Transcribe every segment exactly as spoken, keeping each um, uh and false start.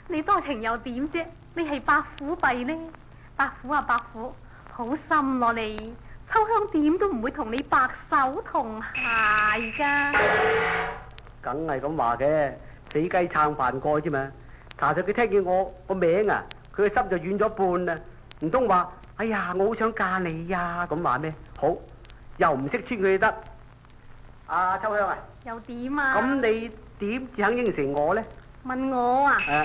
你多情又點啫？你係白虎幣呢？白虎啊白虎，好心咯你。秋香點都唔會同你白手同鞋噶。 梗係咁話嘅，死雞撐飯蓋啫嘛。查實佢聽見我個名啊，佢嘅心就軟咗半啦。唔通話哎呀，我好想嫁你呀咁話咩？好，又唔識穿佢得。阿秋香啊， 又點啊？ 咁你點至肯應承我呢？ 問我啊？ 誒，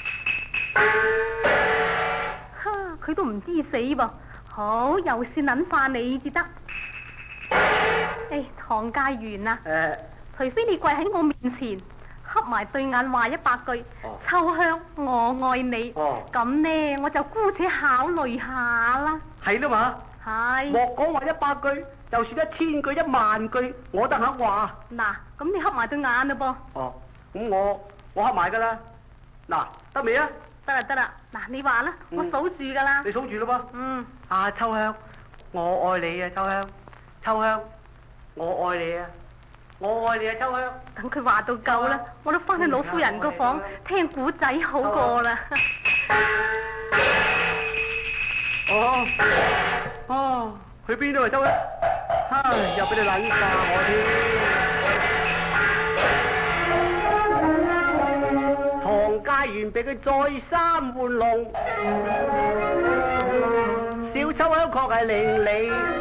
哈，佢都唔知死噃。好，又算捻化你至得。誒，唐介元啊， 誒， 除非你跪喺我面前，黑埋對眼話一百句，秋香我愛你，咁呢我就姑且考慮下啦。 係啦嘛。 係。 莫講話一百句，就算一千句、一萬句，我都肯話。 嗱，咁你黑埋對眼啦噃。 哦，咁我我黑埋噶啦。嗱，得未啊？ 得啦得啦，嗱你話啦，我數住噶啦。 你數住咯噃。 嗯。 啊，秋香，我愛你啊，秋香，秋香，我愛你啊，我愛你啊，秋香。 等佢話到夠啦，我都翻去老夫人個房聽古仔好過啦。 哦，哦，去邊度啊，秋香？唉，又俾你冷化我添。唐介元俾佢再三玩弄，小秋香確係令你